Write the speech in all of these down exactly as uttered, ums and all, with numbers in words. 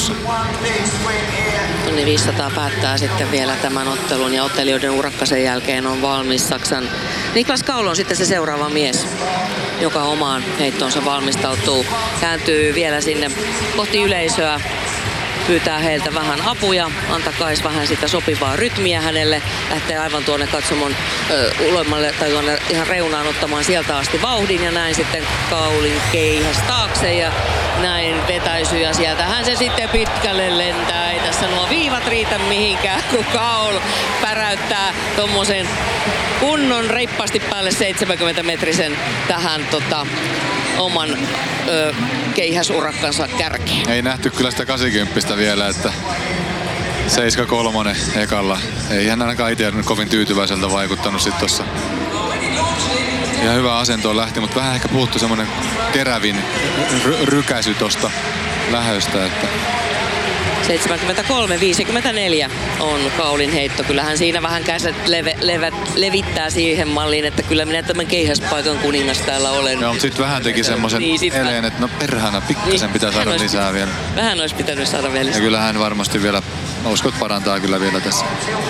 heitossa. Niin viisisataa päättää sitten vielä tämän ottelun ja ottelijoiden urakka sen jälkeen on valmis. Saksan Niklas Kaul on sitten se seuraava mies, joka omaan heittoonsa valmistautuu. Kääntyy vielä sinne kohti yleisöä. Pyytää heiltä vähän apuja, antakais vähän sitä sopivaa rytmiä hänelle. Lähtee aivan tuonne katsomon ö, uloimmalle tai tuonne ihan reunaan ottamaan sieltä asti vauhdin ja näin sitten Kaulin keihäs taakse ja näin vetäisyjä sieltä. Hän se sitten pitkälle lentää. Ei tässä nuo viivat riitä mihinkään, kun Kaul päräyttää tommosen kunnon reippaasti päälle seitsemänkymmentä metrisen tähän tota, oman ö, keihäsurakkansa kärkeen. Ei nähty kyllä sitä kahdeksankymmentä vielä, että seitsemän kolme ekalla. Ei hän ainakaan itse nyt kovin tyytyväiseltä vaikuttanut sit tossa. Ihan hyvä asento lähti, mutta vähän ehkä puuttui semmonen terävin ry- rykäisy tosta lähöstä, että seitsemänkymmentäkolme viisikymmentäneljä on Kaulin heitto. Kyllähän siinä vähän käset leve, levät, levittää siihen malliin, että kyllä minä tämän keihäspaikan kuningas täällä olen. Joo, mutta sitten vähän teki semmoisen niin, eleen, että no perhana, pikkasen niin, pitää saada lisää olisi, vielä. Vähän olisi pitänyt saada vielä lisää. Ja kyllä hän varmasti vielä, uskot parantaa kyllä vielä tässä.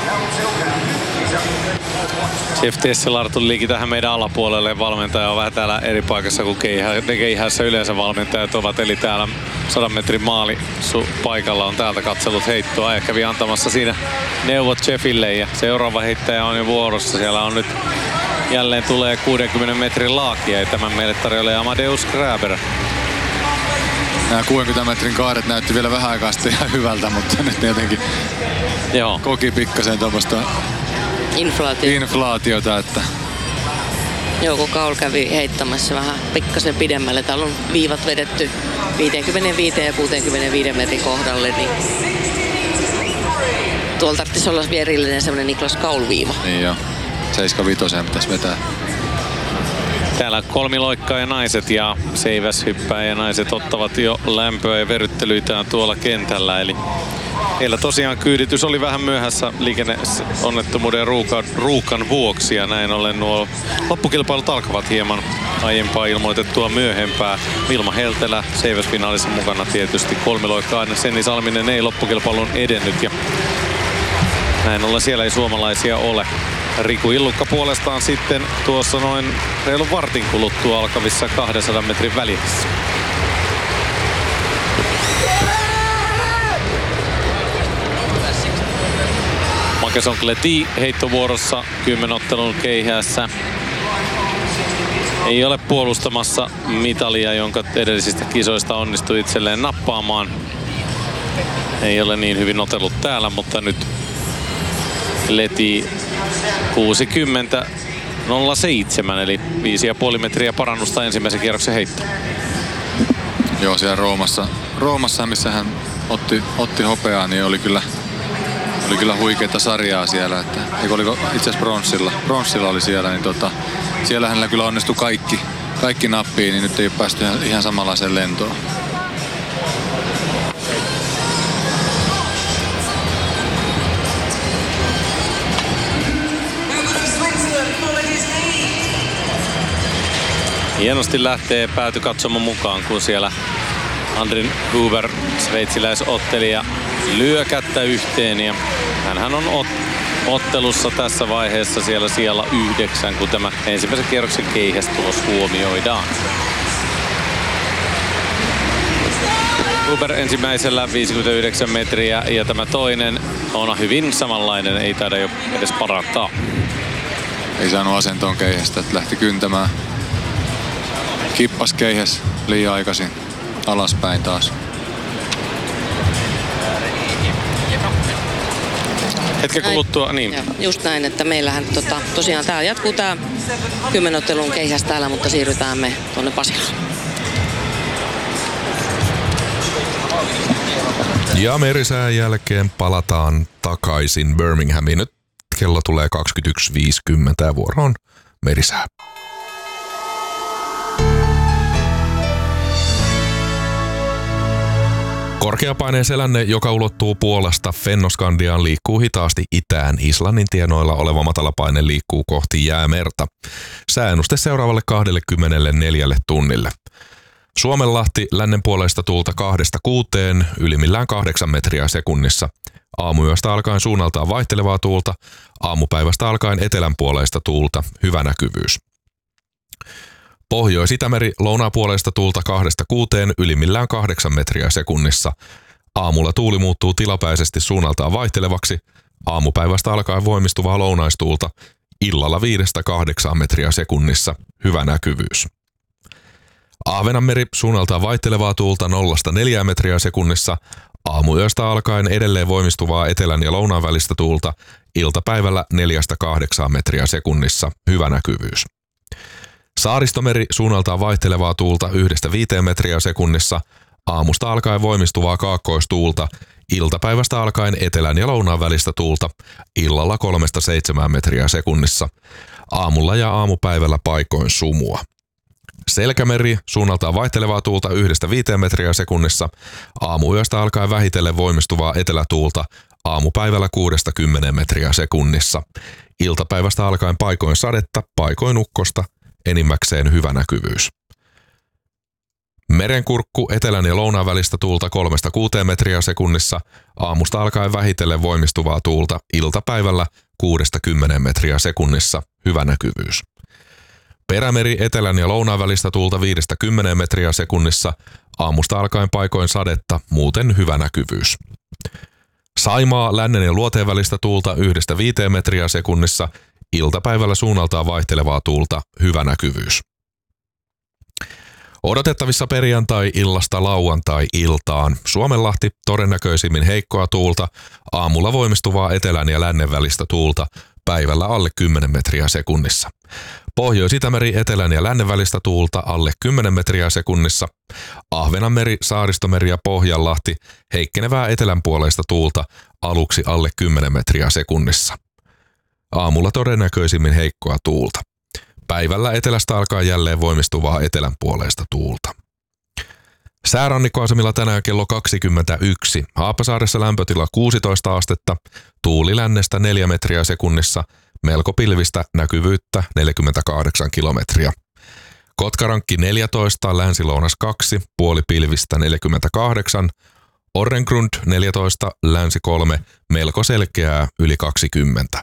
Jeff Tesselar tuli tähän meidän alapuolelle. Valmentaja on vähän täällä eri paikassa kuin keihä, keihässä yleensä valmentajat ovat. Eli täällä sadan metrin maali paikalla on täältä katsellut heittoa ja kävi antamassa siinä neuvot Jeffille. Ja seuraava heittäjä on jo vuorossa. Siellä on nyt jälleen tulee kuudenkymmenen metrin laakia ja tämän meille tarjoilee Amadeus Graber. Nämä kuudenkymmenen metrin kaaret näytti vielä vähän aikaa sitten ihan hyvältä, mutta nyt ne jotenkin Joo. koki pikkasen tuommoista Inflaatio. inflaatiota, että Joo, kun Kaul kävi heittämässä vähän pikkasen pidemmälle. Täällä on viivat vedetty viisikymmentäviisi ja kuusikymmentäviisi metrin kohdalle, niin tuolla tarvitsisi olla erillinen semmoinen Niklas Kaul-viiva. Niin joo, seitsemänkymmentäviisi pitäisi vetää. Täällä kolmiloikkaa ja naiset ja seiväshyppää ja naiset ottavat jo lämpöä ja verryttelyitään tuolla kentällä. Eli heillä tosiaan kyyditys oli vähän myöhässä liikenneonnettomuuden ruukan, ruukan vuoksi ja näin ollen nuo loppukilpailut alkavat hieman aiempaa ilmoitettua myöhempää. Vilma Heltelä seiväsfinaalissa mukana tietysti kolmiloikkaa. Senni Salminen ei loppukilpailun edennyt ja näin ollen siellä ei suomalaisia ole. Riku Illukka puolestaan sitten tuossa noin reilun vartin kuluttua alkavissa kahdensadan metrin välissä. Makeson Kleti heittovuorossa kymmenottelun keihäässä. Ei ole puolustamassa mitalia, jonka edellisistä kisoista onnistui itselleen nappaamaan. Ei ole niin hyvin otellut täällä, mutta nyt Leti kuusikymmentä nolla seitsemän eli viisi pilkku viisi metriä parannusta ensimmäisen kierroksen heittoon. Joo, siellä Roomassa, Roomassa missä hän otti, otti hopeaa, niin oli kyllä, oli kyllä huikeita sarjaa siellä. Että, eikö oliko itse asiassa bronssilla, bronssilla oli siellä, niin tota, siellä hänellä kyllä onnistui kaikki, kaikki nappiin, niin nyt ei ole päästy ihan, ihan samanlaiseen lentoon. Hienosti lähtee päätykatsomon mukaan, kun siellä Andrin Huber, sveitsiläisottelija, lyö kättä yhteen. Ja hänhän on ot- ottelussa tässä vaiheessa siellä siellä yhdeksän, kun tämä ensimmäisen kierroksen keihästulos huomioidaan. Huber ensimmäisellä viisikymmentäyhdeksän metriä ja tämä toinen on hyvin samanlainen, ei taida jo edes parantaa. Ei saanut asentoon keihästä, että lähti kyntämään. Kippas keihäs liian aikaisin alaspäin taas. Hetken kuluttua, niin. Joo, just näin, että meillähän tota, tosiaan tää jatkuu tää kymmenottelun keihäs täällä, mutta siirrytään me tuonne Pasilaan. Ja merisään jälkeen palataan takaisin Birminghamiin. Nyt kello tulee kaksikymmentäyksi viisikymmentä ja vuoro on merisää. Korkeapaineen selänne, joka ulottuu Puolasta Fennoskandiaan, liikkuu hitaasti itään. Islannin tienoilla oleva matalapaine liikkuu kohti jäämerta. Sääennuste seuraavalle kaksikymmentäneljä tunnille. Suomenlahti lännen puolesta tuulta kahdesta kuuteen, ylimmillään kahdeksan metriä sekunnissa. Aamuyöstä alkaen suunnaltaan vaihtelevaa tuulta, aamupäivästä alkaen etelän puoleista tuulta, hyvä näkyvyys. Pohjois-Itämeri lounapuolesta tuulta kahdesta kuuteen, ylimmillään kahdeksan metriä sekunnissa. Aamulla tuuli muuttuu tilapäisesti suunnaltaan vaihtelevaksi, aamupäivästä alkaen voimistuvaa lounaistuulta, illalla viidestä kahdeksaan metriä sekunnissa, hyvä näkyvyys. Ahvenanmeri suunnaltaan vaihtelevaa tuulta nollasta neljään metriä sekunnissa, aamuyöstä alkaen edelleen voimistuvaa etelän ja lounaan välistä tuulta, iltapäivällä neljästä kahdeksaan metriä sekunnissa, hyvä näkyvyys. Saaristomeri suunnaltaan vaihtelevaa tuulta yhdestä viiteen metriä sekunnissa, aamusta alkaen voimistuvaa kaakkoistuulta, iltapäivästä alkaen etelän ja lounaan välistä tuulta, illalla kolmesta seitsemään metriä sekunnissa, aamulla ja aamupäivällä paikoin sumua. Selkämeri suunnaltaan vaihtelevaa tuulta yhdestä viiteen metriä sekunnissa, aamuyöstä alkaen vähitellen voimistuvaa etelätuulta, aamupäivällä kuudesta kymmeneen metriä sekunnissa, iltapäivästä alkaen paikoin sadetta, paikoin ukkosta, enimmäkseen hyvä näkyvyys. Merenkurkku etelän ja lounaan välistä tuulta kolmesta kuuteen metriä sekunnissa, aamusta alkaen vähitellen voimistuvaa tuulta, iltapäivällä kuudesta kymmeneen metriä sekunnissa, hyvä näkyvyys. Perämeri etelän ja lounaan välistä tuulta viidestä kymmeneen metriä sekunnissa, aamusta alkaen paikoin sadetta, muuten hyvä näkyvyys. Saimaa lännen ja luoteen välistä tuulta yhdestä viiteen metriä sekunnissa, iltapäivällä suunnaltaan vaihtelevaa tuulta, hyvä näkyvyys. Odotettavissa perjantai-illasta lauantai-iltaan. Suomenlahti todennäköisimmin heikkoa tuulta, aamulla voimistuvaa etelän ja lännen välistä tuulta, päivällä alle kymmenen metriä sekunnissa. Pohjois-Itämeri etelän ja lännen välistä tuulta alle kymmenen metriä sekunnissa. Ahvenanmeri, Saaristomeri ja Pohjanlahti heikkenevää etelänpuoleista tuulta aluksi alle kymmenen metriä sekunnissa. Aamulla todennäköisimmin heikkoa tuulta. Päivällä etelästä alkaa jälleen voimistuvaa etelänpuoleista tuulta. Säärannikkoasemilla tänään kello kaksikymmentäyksi. Haapasaaressa lämpötila kuusitoista astetta, tuuli lännestä neljä metriä sekunnissa, melko pilvistä, näkyvyyttä neljäkymmentäkahdeksan kilometriä. Kotkarankki neljätoista, länsi-lounas kaksi, puoli pilvistä neljäkymmentäkahdeksan, Orrengrund neljätoista, länsi kolme, melko selkeää yli kaksikymmentä.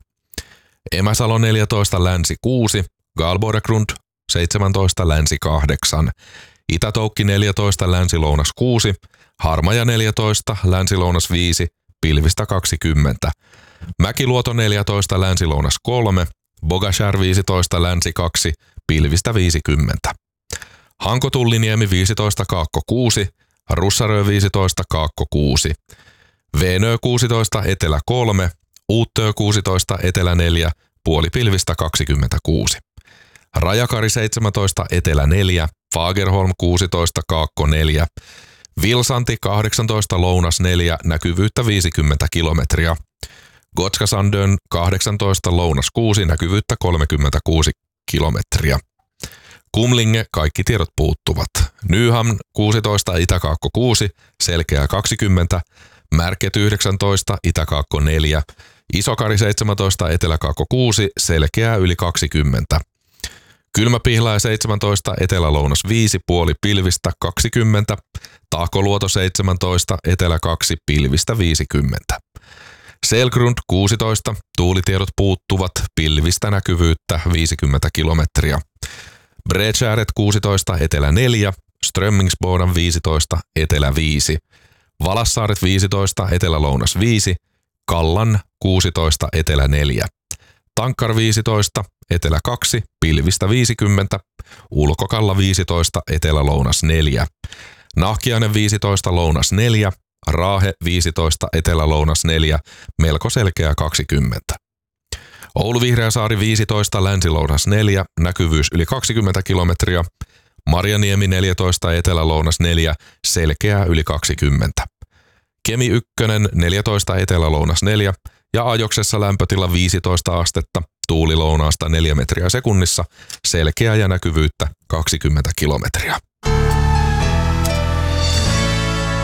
Emäsalo neljätoista, länsi kuusi, Galborgrund seitsemäntoista, länsi kahdeksan, Itä-Toukki neljätoista, länsi-lounas kuusi, Harmaja neljätoista, länsi-lounas viisi, pilvistä kaksikymmentä, Mäkiluoto neljätoista, länsi-lounas kolme, Bogashär viisitoista, länsi kaksi, pilvistä viisikymmentä. Hanko-Tulliniemi viisitoista, Kaakko kuusi, Russarö viisitoista, Kaakko kuusi, Veenö kuusitoista, etelä kolme, Uuttö kuusitoista, etelä neljä, puoli pilvistä kaksikymmentäkuusi. Rajakari seitsemäntoista, etelä neljä, Fagerholm kuusitoista, Kaakko neljä, Vilsanti kahdeksantoista, lounas neljä, näkyvyyttä viisikymmentä kilometriä. Gotskasandön kahdeksantoista, lounas kuusi, näkyvyyttä kolmekymmentäkuusi kilometriä. Kumlinge, kaikki tiedot puuttuvat. Nyham kuusitoista, Itä-Kaakko kuusi, selkeää kaksikymmentä. Märket yhdeksäntoista, Itä-Kaakko neljä. Isokari seitsemäntoista, Etelä-Kaakko kuusi, selkeää yli kaksikymmentä. Kylmäpihlaja seitsemäntoista, Etelä-Lounas viisi, puoli pilvistä kaksikymmentä. Tahkoluoto seitsemäntoista, Etelä kaksi, pilvistä viisikymmentä. Selgrund kuusitoista, tuulitiedot puuttuvat, pilvistä näkyvyyttä viisikymmentä kilometriä. Bredskäret kuusitoista, Etelä neljä, Strömmingsbodan viisitoista, Etelä viisi. Valassaaret viisitoista, Etelä-Lounas viisi, Kallan kuusitoista, Etelä neljä. Tankkar viisitoista, Etelä kaksi, pilvistä viisikymmentä, Ulkokalla viisitoista, Etelä-Lounas neljä. Nahkiainen viisitoista, Lounas neljä, Raahe viisitoista, Etelä-Lounas neljä, melko selkeä kaksikymmentä. Oulu-Vihreäsaari viisitoista, Länsi-Lounas neljä, näkyvyys yli kaksikymmentä kilometriä. Marjaniemi neljätoista, Etelä-Lounas neljä, selkeää yli kaksikymmentä. Kemi yksi neljätoista, Etelä-Lounas neljä ja Ajoksessa lämpötila viisitoista astetta, tuuli lounaasta neljä metriä sekunnissa, selkeää ja näkyvyyttä kaksikymmentä kilometriä.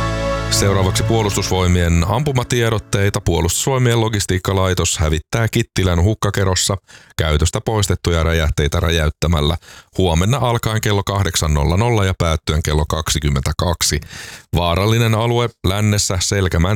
Seuraavaksi puolustusvoimien ampumatiedotteita. Puolustusvoimien logistiikkalaitos hävittää Kittilän hukkakerossa käytöstä poistettuja räjähteitä räjäyttämällä huomenna alkaen kello kahdeksan nolla nolla ja päättyen kello kaksikymmentäkaksi. Vaarallinen alue lännessä Selkämän